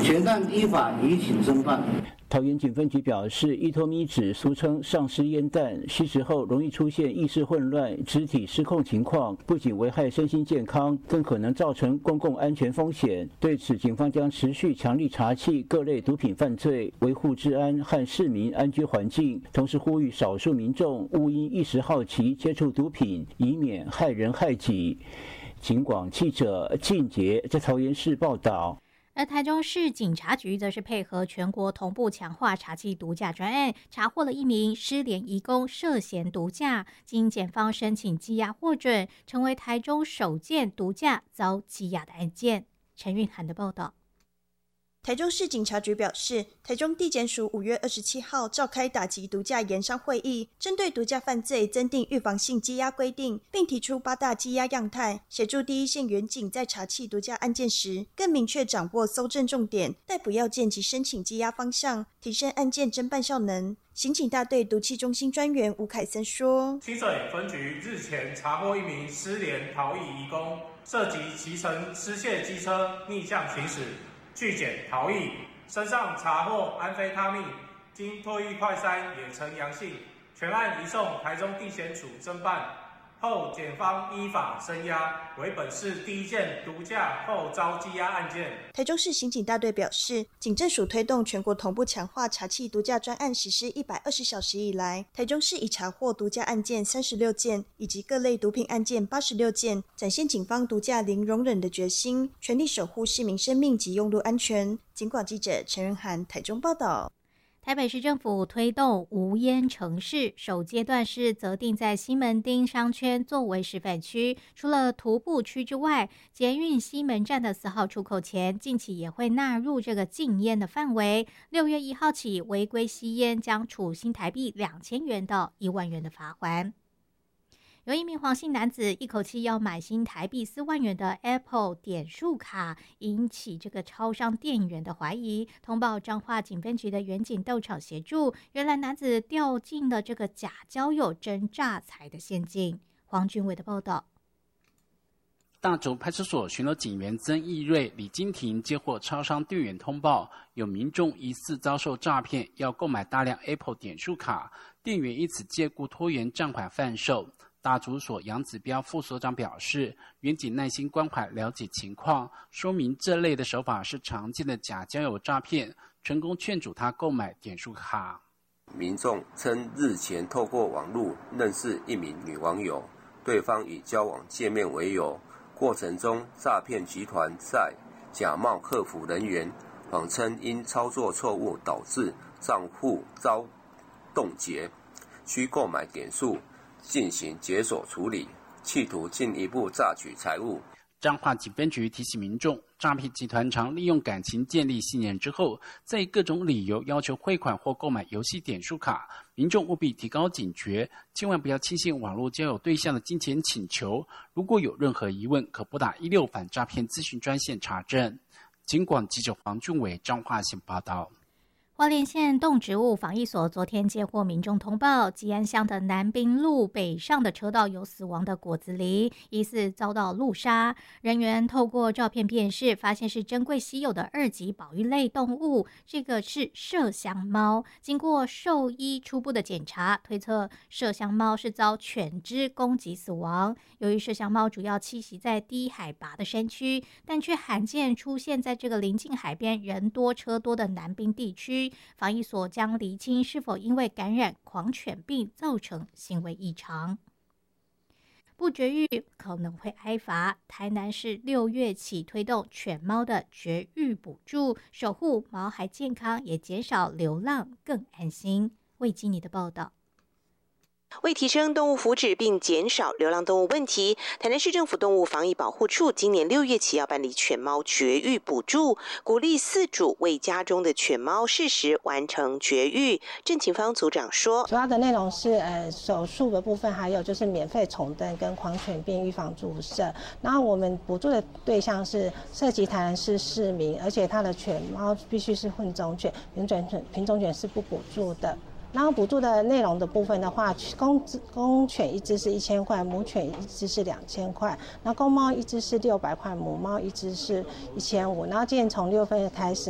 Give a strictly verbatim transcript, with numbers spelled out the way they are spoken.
全案依法移请侦办。 桃园警分局表示，依托咪酯俗称丧尸烟弹，吸食后容易出现意识混乱、肢体失控情况，不仅危害身心健康，更可能造成公共安全风险。对此，警方将持续强力查缉各类毒品犯罪，维护治安和市民安居环境，同时呼吁少数民众勿因一时好奇接触毒品，以免害人害己。警广记者靳杰在桃园市报道。 而台中市警察局则是配合全国同步强化查缉毒驾专案，查获了一名失联移工涉嫌毒驾，经检方申请羁押获准，成为台中首件毒驾遭羁押的案件。陈韵涵的报道。 台中市警察局表示，台中地检署五月二十七号召开打击毒驾研商会议，针对毒驾犯罪增订预防性羁押规定，并提出八大羁押样态，协助第一线员警在查缉毒驾案件时，更明确掌握搜证重点、逮捕要件及申请羁押方向，提升案件侦办效能。刑警大队毒气中心专员吴凯森说： 清水分局日前查获一名失联逃逸移工，涉及骑乘失窃机车逆向行驶。拒检逃逸，身上查获安非他命，经唾液快筛也呈阳性，全案移送台中地检署侦办。后检方依法声押，为本市第一件毒驾后遭羁押案件。 台中市刑警大队表示，警政署推动全国同步强化查缉毒驾专案实施一百二十小时以来，台中市已查获毒驾案件三十六件，以及各类毒品案件八十六件，展现警方毒驾零容忍的决心，全力守护市民生命及用路安全。警广记者陈仁涵台中报道。 台北市政府推动无烟城市，首阶段是择定在西门町商圈作为示范区。除了徒步区之外，捷运西门站的四号出口前近期也会纳入这个禁烟的范围。六月一号起，违规吸烟将处新台币两千元到一万元的罚锾。有一名黄姓男子一口气要买新台币四万元的 Apple 点数卡，引起这个超商店员的怀疑。通报彰化警分局的员警到场协助，原来男子掉进了这个假交友真诈财的陷阱。黄俊伟的报道。 大竹派出所巡逻警员曾义瑞、李金婷接获超商店员通报，有民众疑似遭受诈骗，要购买大量 Apple 点数卡，店员因此借故拖延账款贩售。大竹所杨子彪副所长表示，员警耐心关怀了解情况，说明这类的手法是常见的假交友诈骗，成功劝阻他购买点数卡。 民众称日前透过网络认识一名女网友，对方以交往见面为由，过程中诈骗集团在假冒客服人员，谎称因操作错误导致账户遭冻结，需购买点数进行解锁处理，企图进一步榨取财物。 彰化警分局提醒民众，诈骗集团常利用感情建立信任之后，再以各种理由要求汇款或购买游戏点数卡，民众务必提高警觉，千万不要轻信网络交友对象的金钱请求。如果有任何疑问，可拨打一六反诈骗咨询专线查证。警广记者黄俊伟彰化县报道。 花莲县动植物防疫所昨天接获民众通报，吉安乡的南滨路北上的车道有死亡的果子狸，疑似遭到路杀。人员透过照片辨识，发现是珍贵稀有的二级保育类动物，这个是麝香猫。经过兽医初步的检查，推测麝香猫是遭犬只攻击死亡。由于麝香猫主要栖息在低海拔的山区，但却罕见出现在这个临近海边、人多车多的南滨地区。防疫所将厘清是否因为感染狂犬病造成行为异常。不绝育可能会挨罚。台南市六月起推动犬猫的绝育补助，守护毛孩健康，也减少流浪，更安心。魏基尼的报道。 为提升动物福祉并减少流浪动物问题，台南市政府动物防疫保护处今年六月起要办理犬猫绝育补助，鼓励饲主为家中的犬猫适时完成绝育。郑勤芳组长说， 主要的内容是呃手术的部分，还有就是免费宠灯跟狂犬病预防注射。然后我们补助的对象是涉及台南市市民，而且它的犬猫必须是混种犬，品种犬品种犬是不补助的。然后补助的内容的部分的话，公公犬一只是一千块，母犬一只是两千块，然后公猫一只是六百块，母猫一只是一千五。然后今年从六月份开始。